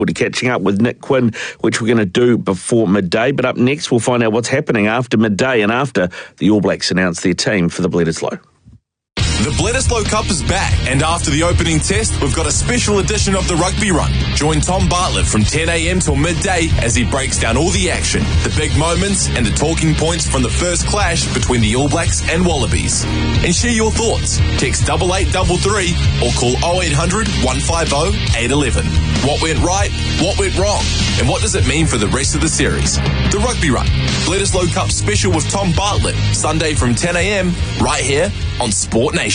We'll be catching up with Nick Quinn, which we're going to do before midday. But up next, we'll find out what's happening after midday and after the All Blacks announce their team for the Bledisloe. The Bledisloe Cup is back, and after the opening test, we've got a special edition of the Rugby Run. Join Tom Bartlett from 10 a.m. till midday as he breaks down all the action, the big moments, and the talking points from the first clash between the All Blacks and Wallabies. And share your thoughts. Text 8833 or call 0800 150 811. What went right? What went wrong? And what does it mean for the rest of the series? The Rugby Run, Bledisloe Cup special with Tom Bartlett, Sunday from 10 a.m. right here on Sport Nation.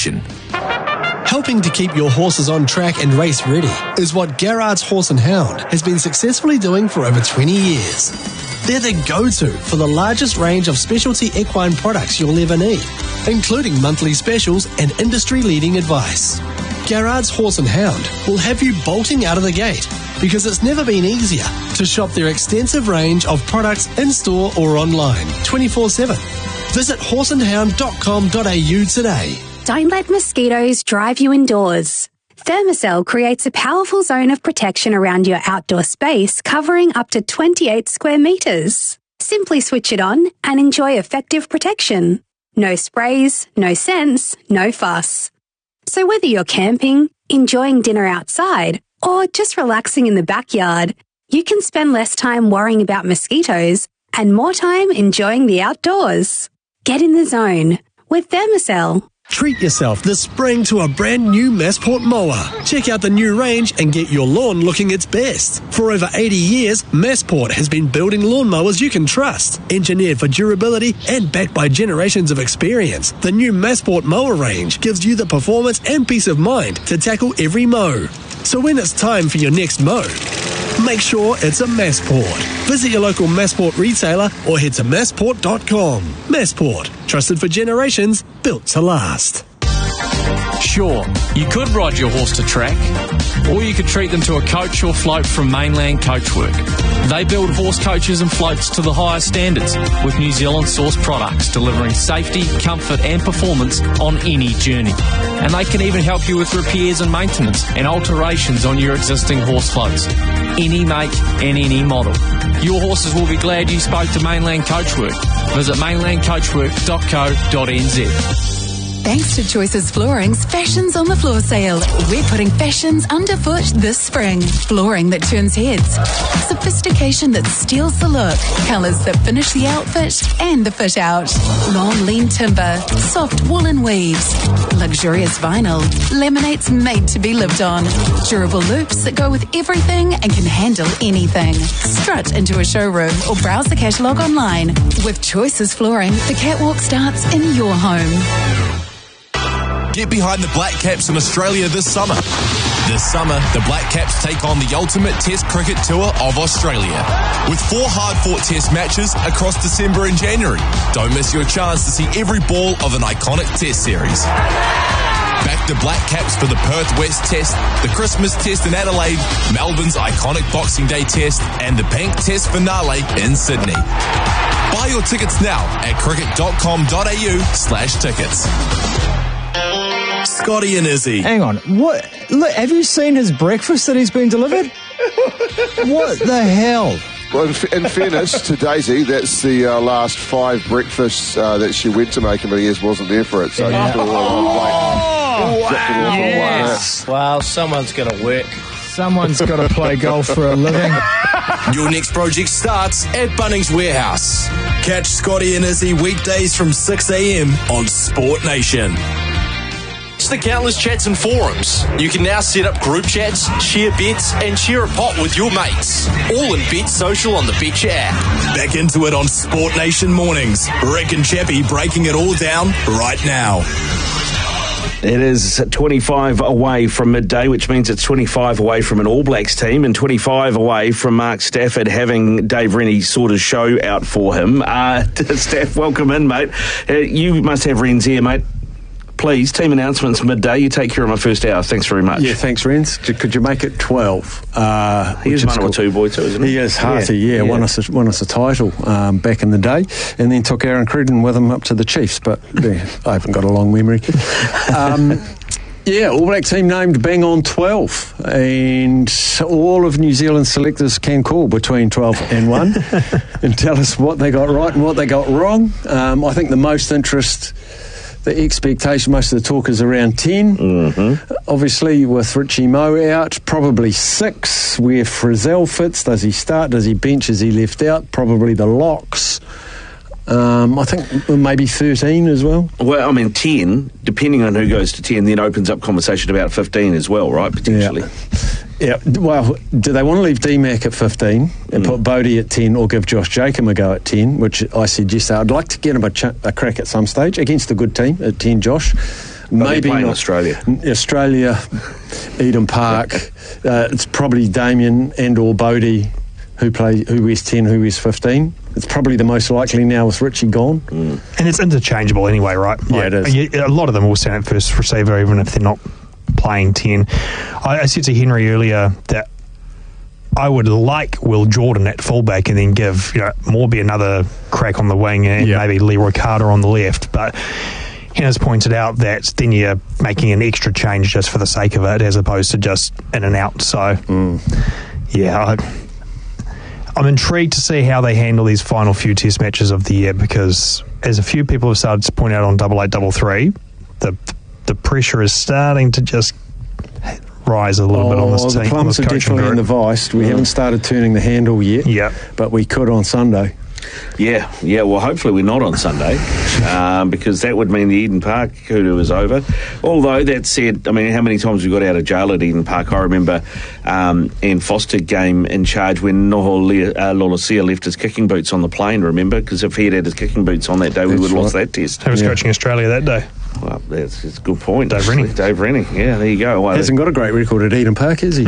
Helping to keep your horses on track and race ready is what Garrard's Horse and Hound has been successfully doing for over 20 years. They're the go-to for the largest range of specialty equine products you'll ever need, including monthly specials and industry-leading advice. Garrard's Horse and Hound will have you bolting out of the gate because it's never been easier to shop their extensive range of products in-store or online 24/7. Visit horseandhound.com.au today. Don't let mosquitoes drive you indoors. Thermacell creates a powerful zone of protection around your outdoor space covering up to 28 square metres. Simply switch it on and enjoy effective protection. No sprays, no scents, no fuss. So whether you're camping, enjoying dinner outside, or just relaxing in the backyard, you can spend less time worrying about mosquitoes and more time enjoying the outdoors. Get in the zone with Thermacell. Treat yourself this spring to a brand new Massport mower. Check out the new range and get your lawn looking its best. For over 80 years, Massport has been building lawnmowers you can trust. Engineered for durability and backed by generations of experience, the new Massport mower range gives you the performance and peace of mind to tackle every mow. So when it's time for your next mow, make sure it's a Massport. Visit your local Massport retailer or head to massport.com. Massport, trusted for generations, built to last. Sure, you could ride your horse to track, or you could treat them to a coach or float from Mainland Coachwork. They build horse coaches and floats to the highest standards with New Zealand sourced products delivering safety, comfort and performance on any journey. And they can even help you with repairs and maintenance and alterations on your existing horse floats. Any make and any model. Your horses will be glad you spoke to Mainland Coachwork. Visit mainlandcoachwork.co.nz. Thanks to Choices Flooring's Fashions on the Floor sale. We're putting fashions underfoot this spring. Flooring that turns heads. Sophistication that steals the look. Colours that finish the outfit and the fit out. Long lean timber. Soft woolen weaves. Luxurious vinyl. Laminates made to be lived on. Durable loops that go with everything and can handle anything. Strut into a showroom or browse the catalogue online. With Choices Flooring, the catwalk starts in your home. Get behind the Black Caps in Australia this summer. This summer, the Black Caps take on the ultimate Test cricket tour of Australia, with 4 hard-fought Test matches across December and January. Don't miss your chance to see every ball of an iconic Test series. Back the Black Caps for the Perth West Test, the Christmas Test in Adelaide, Melbourne's iconic Boxing Day Test, and the Bank Test finale in Sydney. Buy your tickets now at cricket.com.au/tickets. Scotty and Izzy. Hang on. What? Look, have you seen his breakfast that he's been delivered? What the hell? Well, in fairness to Daisy, that's the last 5 breakfasts that she went to make him, but he just wasn't there for it. So Yeah. yes. Well, someone's got to work. Someone's got to play golf for a living. Your next project starts at Bunnings Warehouse. Catch Scotty and Izzy weekdays from 6 a.m. on Sport Nation. It's the countless chats and forums. You can now set up group chats, share bets, and share a pot with your mates. All in Bet Social on the Betcha app. Back into it on Sport Nation mornings. Rick and Chappie breaking it all down right now. It is 25 away from midday, which means it's 25 away from an All Blacks team and 25 away from Mark Stafford having Dave Rennie sort of show out for him. Staff, welcome in, mate. You must have Ren's ear, mate. Please, team announcements midday. You take care of my first hour. Thanks very much. Yeah, thanks, Renz. Could you make it 12? He is one or two boy too, isn't he? He is, Harty, won us a title back in the day, and then took Aaron Cruden with him up to the Chiefs, but I haven't got a long memory. Yeah, All Black team named bang on 12, and all of New Zealand selectors can call between 12 and 1 and tell us what they got right and what they got wrong. I think the most interest, the expectation, most of the talk is around 10. Mm-hmm. Obviously, with Richie Moe out, probably 6. Where Frizzell fits, does he start, does he bench, is he left out? Probably the locks. I think maybe 13 as well. Well, I mean, 10, depending on who goes to 10, then opens up conversation about 15 as well, right, potentially. Yeah. Well, do they want to leave D-Mac at 15 and put Bodie at 10 or give Josh Jacob a go at 10, which I suggest I'd like to get him a crack at some stage against a good team at 10, Josh. Maybe not Australia, Eden Park. It's probably Damien and or Bodie who wears 10, who wears 15. It's probably the most likely now with Richie gone. And it's interchangeable anyway, right? Yeah, it is. A lot of them will stand at first receiver even if they're not playing 10. I said to Henry earlier that I would like Will Jordan at fullback and then give Morby another crack on the wing and maybe Leroy Carter on the left. But he has pointed out that then you're making an extra change just for the sake of it as opposed to just in and out. So, I'm intrigued to see how they handle these final few test matches of the year because, as a few people have started to point out on 8833, the pressure is starting to just rise a little bit on this team. The plums are definitely in the vice. We haven't started turning the handle yet, but we could on Sunday. Yeah. Well, hopefully we're not on Sunday because that would mean the Eden Park hoodoo is over. Although, that said, I mean, how many times we got out of jail at Eden Park? I remember Ian Foster game in charge when Noho Lolosia left his kicking boots on the plane, remember? Because if he had his kicking boots on that day, we would have lost that test. He was coaching Australia that day. Well, that's a good point. Dave Rennie. Yeah, there you go. Well, hasn't got a great record at Eden Park, has he?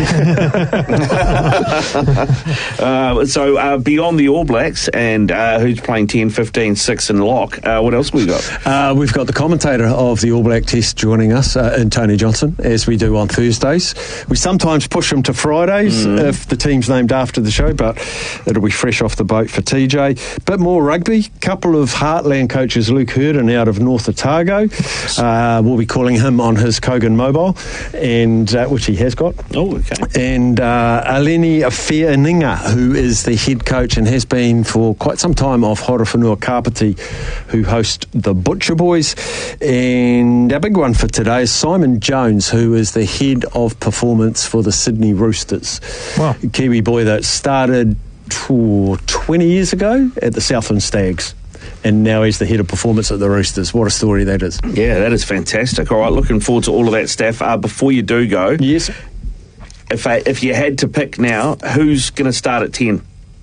So beyond the All Blacks and who's playing 10, 15, 6 and lock, what else we got? We've got the commentator of the All Black Test joining us, in Tony Johnson, as we do on Thursdays. We sometimes push him to Fridays if the team's named after the show, but it'll be fresh off the boat for TJ. Bit more rugby. Couple of Heartland coaches, Luke Hurden out of North Otago. We'll be calling him on his Kogan mobile, and which he has got. Oh, okay. And Aleni Whianinga, who is the head coach and has been for quite some time of Horowhenua Kapiti, who host the Butcher Boys. And our big one for today is Simon Jones, who is the head of performance for the Sydney Roosters. Wow. Kiwi boy that started 20 years ago at the Southland Stags. And now he's the head of performance at the Roosters. What a story that is. Yeah, that is fantastic. All right, looking forward to all of that stuff. Before you do go, yes, if you had to pick now, who's going to start at 10?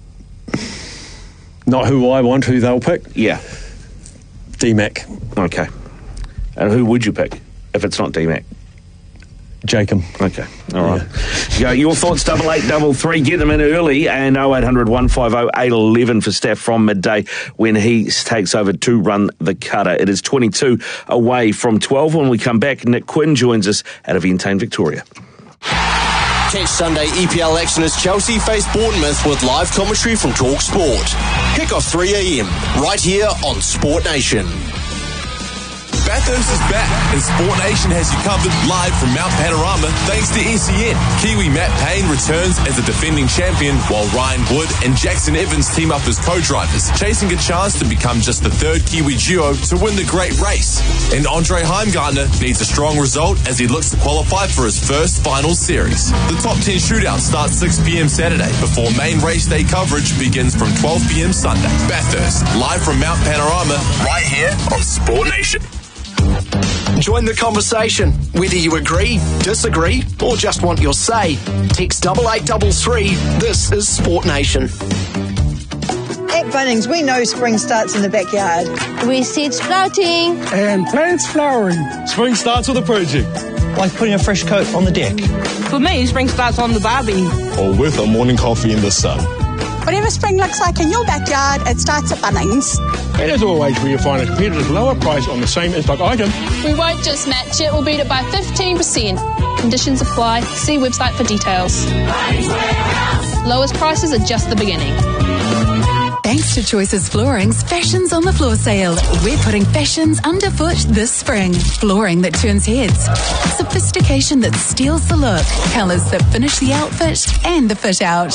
Not who I want, who they'll pick? Yeah. D-Mac. Okay. And who would you pick if it's not D-Mac? Jacob. Okay, all right. Yeah. Your thoughts, 8833, get them in early, and 0800 150 811 for Staff from midday when he takes over to run the cutter. It is 22 away from 12. When we come back, Nick Quinn joins us out of Entain, Victoria. Catch Sunday EPL action as Chelsea face Bournemouth with live commentary from Talk Sport. Kick off 3 a.m. right here on Sport Nation. Bathurst is back, and Sport Nation has you covered live from Mount Panorama thanks to SEN. Kiwi Matt Payne returns as the defending champion, while Ryan Wood and Jackson Evans team up as co-drivers, chasing a chance to become just the third Kiwi duo to win the great race. And Andre Heimgartner needs a strong result as he looks to qualify for his first final series. The top 10 shootout starts 6 p.m. Saturday before main race day coverage begins from 12 p.m. Sunday. Bathurst, live from Mount Panorama, right here on Sport Nation. Join the conversation. Whether you agree, disagree, or just want your say, text 8833. This is Sport Nation. At Bunnings, we know spring starts in the backyard. With seeds sprouting. And plants flowering. Spring starts with a project. Like putting a fresh coat on the deck. For me, spring starts on the barbie. Or with a morning coffee in the sun. Whatever spring looks like in your backyard, it starts at Bunnings. And as always, where you find a competitive lower price on the same in-stock item. We won't just match it, we'll beat it by 15%. Conditions apply. See website for details. Lowest prices are just the beginning. Thanks to Choices Flooring's Fashions on the Floor sale. We're putting fashions underfoot this spring. Flooring that turns heads. Sophistication that steals the look. Colours that finish the outfit and the fit out.